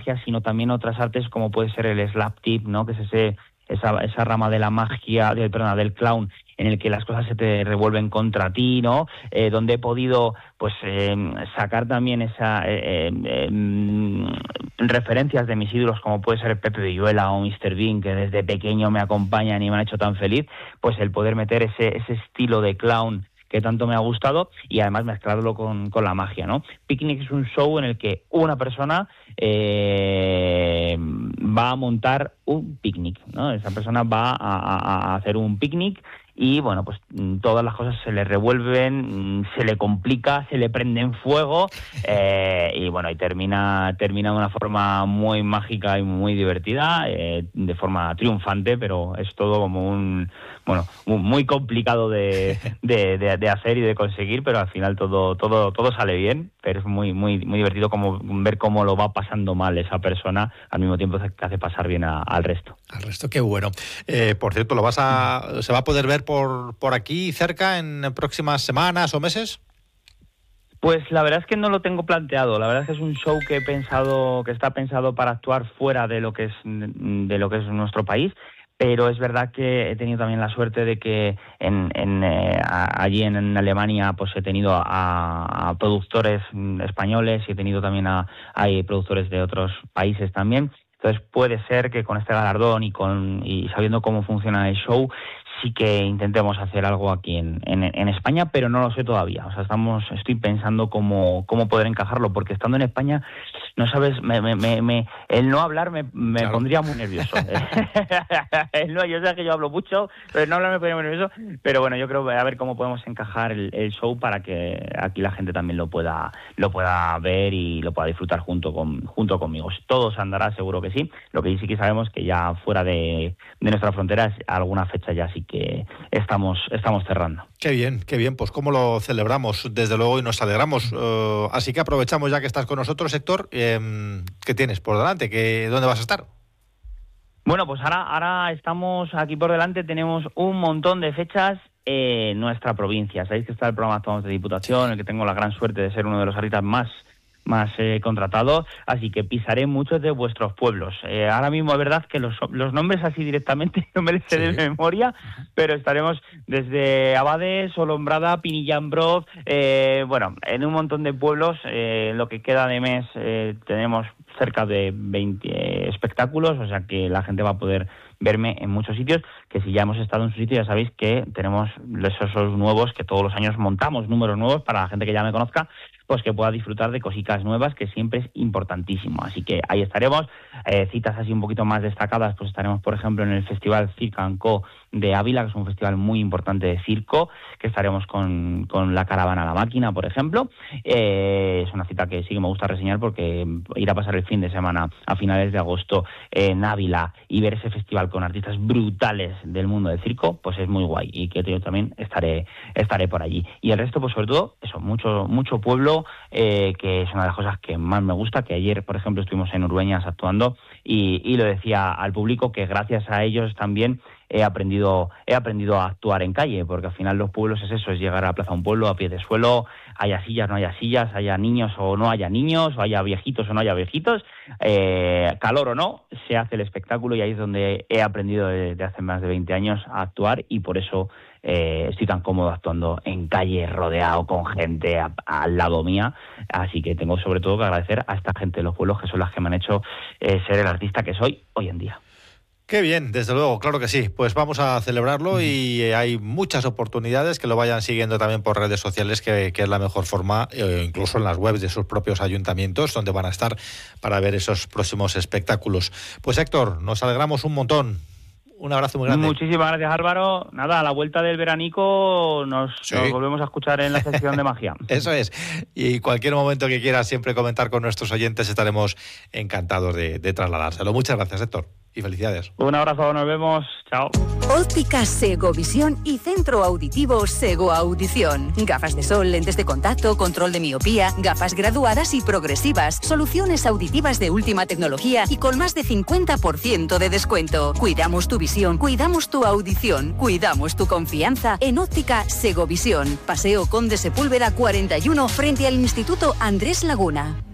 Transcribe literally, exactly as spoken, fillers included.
magia, sino también otras artes como puede ser el slapstick, ¿no? Que es ese esa esa rama de la magia, de, perdona, del clown, en el que las cosas se te revuelven contra ti, ¿no? Eh, donde he podido, pues, eh, sacar también esa eh, eh, referencias de mis ídolos, como puede ser Pepe Villuela o míster Bean, que desde pequeño me acompañan y me han hecho tan feliz, pues el poder meter ese ese estilo de clown que tanto me ha gustado y además mezclarlo con, con la magia, ¿no? Picnic es un show en el que una persona eh, va a montar un picnic, ¿no? Esa persona va a, a, a hacer un picnic y, bueno, pues todas las cosas se le revuelven, se le complica, se le prende en fuego eh, y, bueno, y termina, termina de una forma muy mágica y muy divertida, eh, de forma triunfante, pero es todo como un... bueno, muy complicado de, de, de, de hacer y de conseguir, pero al final todo todo todo sale bien, pero es muy muy muy divertido como ver cómo lo va pasando mal esa persona, al mismo tiempo que hace pasar bien a, al resto. Al resto, qué bueno. Eh, por cierto, ¿lo vas a se va a poder ver por, por aquí cerca en próximas semanas o meses? Pues la verdad es que no lo tengo planteado. La verdad es que es un show que he pensado, que está pensado para actuar fuera de lo que es de lo que es nuestro país. Pero es verdad que he tenido también la suerte de que en, en, eh, a, allí en, en Alemania pues he tenido a, a productores españoles y he tenido también a hay productores de otros países también. Entonces puede ser que con este galardón y con y sabiendo cómo funciona el show sí que intentemos hacer algo aquí en, en, en España, pero no lo sé todavía. O sea, estamos estoy pensando cómo cómo poder encajarlo, porque estando en España, no sabes, me, me, me, me el no hablar me, me claro. pondría muy nervioso. el no, yo sé que yo hablo mucho, pero no hablar me pondría muy nervioso. Pero bueno, yo creo a ver cómo podemos encajar el, el show para que aquí la gente también lo pueda lo pueda ver y lo pueda disfrutar junto con junto conmigo. Todo se andará, seguro que sí. Lo que sí que sabemos que ya fuera de, de nuestras fronteras, alguna fecha ya sí que estamos estamos cerrando. Qué bien, qué bien, pues cómo lo celebramos, desde luego, y nos alegramos. Uh, así que aprovechamos ya que estás con nosotros, Héctor. Eh, ¿Qué tienes por delante? ¿Qué, ¿Dónde vas a estar? Bueno, pues ahora, ahora estamos aquí por delante, tenemos un montón de fechas en nuestra provincia. Sabéis que está el programa Actuamos de Diputación, en el que tengo la gran suerte de ser uno de los artistas más más eh, contratados, así que pisaré muchos de vuestros pueblos. Eh, ahora mismo es verdad que los, los nombres así directamente no me les sé de memoria, pero estaremos desde Abades, Olombrada, Pinillambrov, eh, bueno, en un montón de pueblos. Eh, lo que queda de mes eh, tenemos cerca de veinte espectáculos, o sea que la gente va a poder verme en muchos sitios, que si ya hemos estado en su sitio ya sabéis que tenemos esos, esos nuevos, que todos los años montamos números nuevos para la gente que ya me conozca, pues que pueda disfrutar de cositas nuevas, que siempre es importantísimo. Así que ahí estaremos. Eh, citas así un poquito más destacadas, pues estaremos, por ejemplo, en el Festival Circ and Co de Ávila, que es un festival muy importante de circo, que estaremos con, con la Caravana a la Máquina, por ejemplo. Eh, es una cita que sí que me gusta reseñar, porque ir a pasar el fin de semana a finales de agosto en Ávila y ver ese festival con artistas brutales del mundo del circo, pues es muy guay, y que yo también estaré estaré por allí. Y el resto, pues sobre todo, eso, mucho mucho pueblo, eh, que es una de las cosas que más me gusta, que ayer, por ejemplo, estuvimos en Urbeñas actuando, y, y lo decía al público, que gracias a ellos también he aprendido he aprendido a actuar en calle, porque al final los pueblos es eso, es llegar a la plaza de un pueblo a pie de suelo, haya sillas, no haya sillas, haya niños o no haya niños, o haya viejitos o no haya viejitos, eh, calor o no, se hace el espectáculo, y ahí es donde he aprendido desde hace más de veinte años a actuar, y por eso eh, estoy tan cómodo actuando en calle, rodeado con gente a, a, al lado mía. Así que tengo sobre todo que agradecer a esta gente de los pueblos, que son las que me han hecho eh, ser el artista que soy hoy en día. Qué bien, desde luego, claro que sí. Pues vamos a celebrarlo, y hay muchas oportunidades, que lo vayan siguiendo también por redes sociales, que, que es la mejor forma, eh, incluso en las webs de sus propios ayuntamientos, donde van a estar para ver esos próximos espectáculos. Pues Héctor, nos alegramos un montón. Un abrazo muy grande. Muchísimas gracias, Álvaro. Nada, a la vuelta del veranico nos, sí. nos volvemos a escuchar en la sección de magia. Eso es. Y cualquier momento que quieras siempre comentar con nuestros oyentes, estaremos encantados de, de trasladárselo. Muchas gracias, Héctor. Y felicidades. Un abrazo, nos vemos. Chao. Óptica Segovisión y Centro Auditivo Sego Audición. Gafas de sol, lentes de contacto, control de miopía, gafas graduadas y progresivas, soluciones auditivas de última tecnología y con más de cincuenta por ciento de descuento. Cuidamos tu visión, cuidamos tu audición, cuidamos tu confianza en Óptica Segovisión. Paseo Conde Sepúlveda cuarenta y uno, frente al Instituto Andrés Laguna.